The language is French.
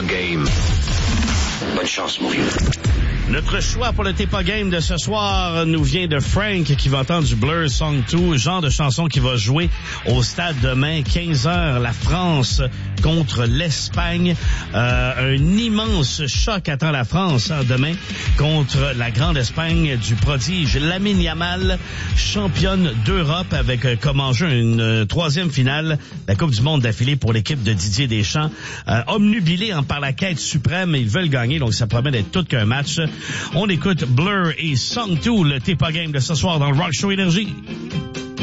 Game. Bonne chance, mon vieux. Notre choix pour le T'es pas game de ce soir nous vient de Frank qui va entendre du Blur Song 2, genre de chanson qui va jouer au stade demain, 15h, la France contre l'Espagne. Un immense choc attend la France demain contre la grande Espagne du prodige Lamine Yamal, championne d'Europe avec comme enjeu une troisième finale, la Coupe du Monde d'affilée pour l'équipe de Didier Deschamps. Omnubilés par la quête suprême, ils veulent gagner, donc ça promet d'être tout qu'un match. On écoute Blur et Song 2, le T'es pas game de ce soir dans le Rock Show Énergie.